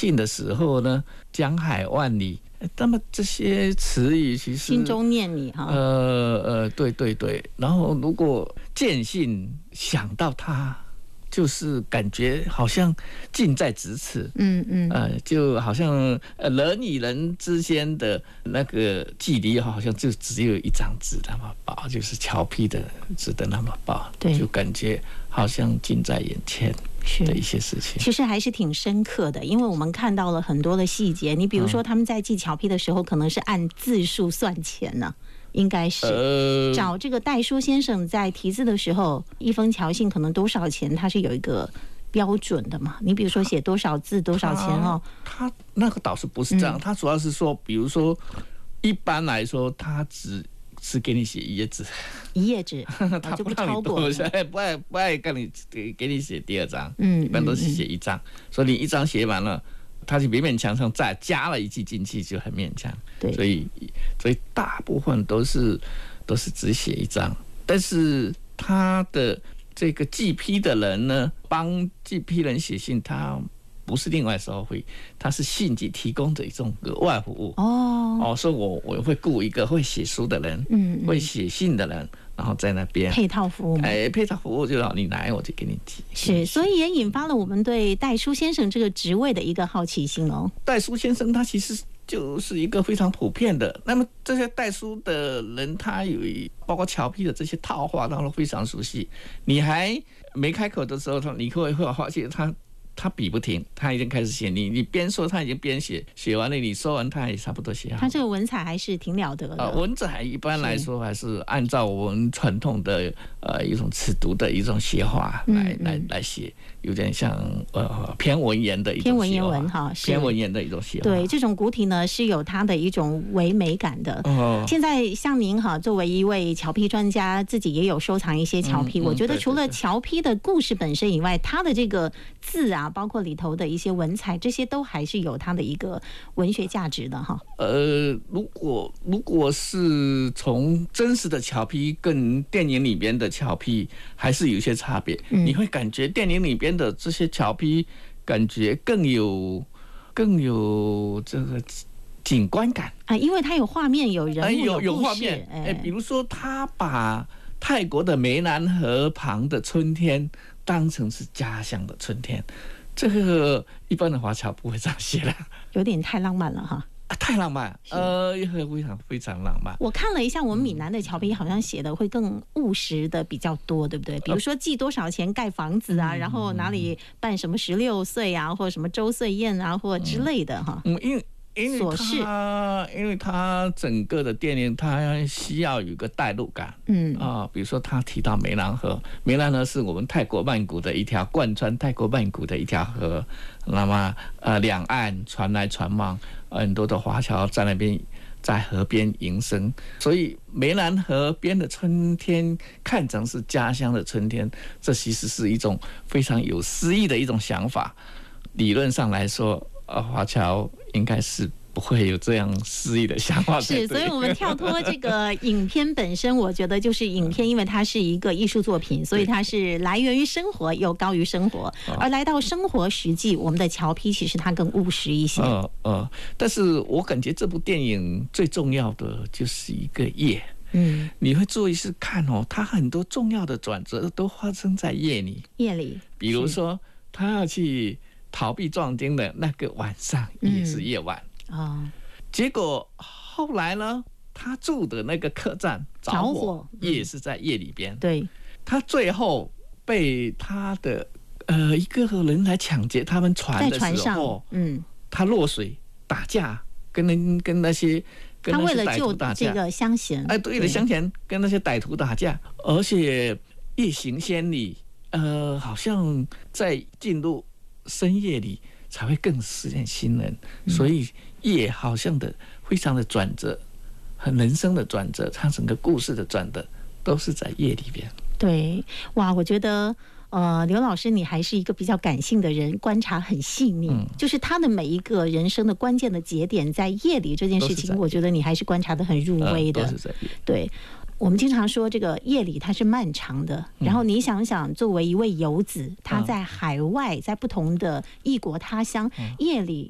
信的时候呢，江海万里。那么这些词语其实心中念你哈， 对对对。然后如果见信想到他，就是感觉好像近在咫尺，就好像人与人之间的那个距离，好像就只有一张纸那么薄，就是侨批的纸的那么薄， 对， 就感觉好像近在眼前的一些事情， 其实还是挺深刻的，因为我们看到了很多的细节。你比如说，他们在寄侨批的时候，可能是按字数算钱呢。应该是找这个代书先生在题字的时候，一封侨信可能多少钱，他是有一个标准的嘛？你比如说写多少字多少钱哦？ 他那个倒是不是这样，他主要是说，比如说一般来说，他只给你写一页纸，他就不超过， 不爱给你写第二张，一般都是写一张，所以你一张写完了。他就勉勉强强再加了一句进去，就很勉强。 对， 所以大部分都是只写一张，但是他的这个寄批的人呢，帮寄批人写信，他不是另外收费，他是信局提供的一种额外服务。所以我会雇一个会写书的人，会写信的人。然后在那边配套服务， 配套服务就让你来，我就给你寄。 是，所以也引发了我们对代书先生这个职位的一个好奇心哦。 代书先生他其实就是一个非常普遍的，那么这些代书的人，他有包括侨批的这些套话，他都非常熟悉。你还没开口的时候，你会发现他笔不停，他已经开始写。你边说，他已经边写，写完了你说完，他也差不多写好。 他这个文采还是挺了得的。 文采一般来说还是按照我们传统的一种尺读的一种写法来写，有点像偏文言的一种写法。偏文言文哈，偏文言的一种写法。 对，这种古体呢是有它的一种唯美感的。现在像您哈，作为一位侨批专家，自己也有收藏一些侨批。我觉得除了侨批的故事本身以外，它的这个字啊。包括里头的一些文采，这些都还是有它的一个文学价值的哈。 如果是从真实的侨批跟电影里边的侨批，还是有一些差别。你会感觉电影里边的这些侨批，感觉更有这个景观感啊，因为它有画面，有人物， 有画面。比如说他把泰国的湄南河旁的春天当成是家乡的春天，这个一般的华侨不会这样写的， 有点太浪漫了哈。 太浪漫，非常非常浪漫。 我看了一下，我们闽南的侨批好像写的会更务实的比较多，对不对？比如说寄多少钱盖房子啊，然后哪里办什么16岁啊，或者什么周岁宴啊，或者之类的哈。 因为他整个的电影，他需要有一个代入感。比如说他提到湄南河，湄南河是我们泰国曼谷的一条贯穿泰国曼谷的一条河。那么两岸传来传往，很多的华侨在那边在河边营生，所以湄南河边的春天看成是家乡的春天，这其实是一种非常有诗意的一种想法。理论上来说，华侨应该是不会有这样诗意的想法。 是，所以我们跳脱这个影片本身，我觉得就是影片，因为它是一个艺术作品，所以它是来源于生活又高于生活，而来到生活实际，我们的侨批其实它更务实一些。 但是我感觉这部电影最重要的就是一个夜。你会注意是看它很多重要的转折都发生在夜里。比如说他要去逃避壮丁的那个晚上也是夜晚。结果后来呢，他住的那个客栈着火，也是在夜里边。 对， 他最后被他的一个人来抢劫他们船的时候，他落水打架，跟那些他为了救这个乡贤， 对了，乡贤跟那些歹徒打架，而且夜行千里，好像在进入深夜里才会更思念亲人，所以夜好像非常的转折，很人生的转折，它整个故事的转折都是在夜里边。 对，哇，我觉得刘老师你还是一个比较感性的人，观察很细腻，就是他的每一个人生的关键的节点在夜里这件事情，我觉得你还是观察得很入微的。对，我们经常说这个夜里它是漫长的，然后你想想，作为一位游子，他在海外，在不同的异国他乡，夜里